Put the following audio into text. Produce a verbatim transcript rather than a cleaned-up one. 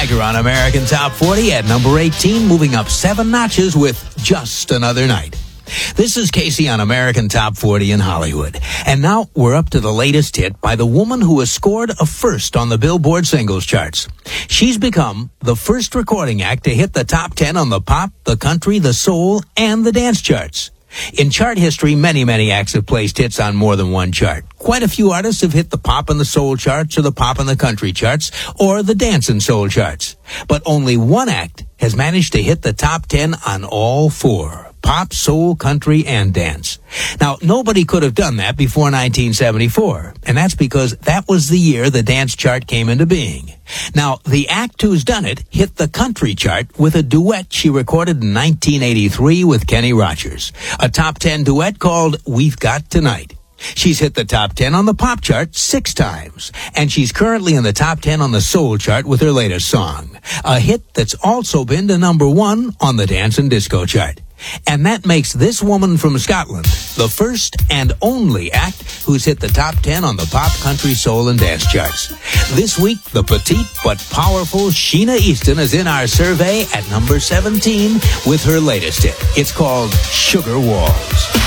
Sugar on American Top forty at number eighteen, moving up seven notches with Just Another Night. This is Casey on American Top forty in Hollywood. And now we're up to the latest hit by the woman who has scored a first on the Billboard singles charts. She's become the first recording act to hit the top ten on the pop, the country, the soul, and the dance charts. In chart history, many, many acts have placed hits on more than one chart. Quite a few artists have hit the pop and the soul charts, or the pop and the country charts, or the dance and soul charts. But only one act has managed to hit the top ten on all four: pop, soul, country, and dance. Now, nobody could have done that before nineteen seventy-four, and that's because that was the year the dance chart came into being. Now, the act who's done it hit the country chart with a duet she recorded in nineteen eighty-three with Kenny Rogers, a top ten duet called We've Got Tonight. She's hit the top ten on the pop chart six times, and she's currently in the top ten on the soul chart with her latest song, a hit that's also been to number one on the dance and disco chart. And that makes this woman from Scotland the first and only act who's hit the top ten on the pop, country, soul, and dance charts. This week, the petite but powerful Sheena Easton is in our survey at number seventeen with her latest hit. It's called Sugar Walls.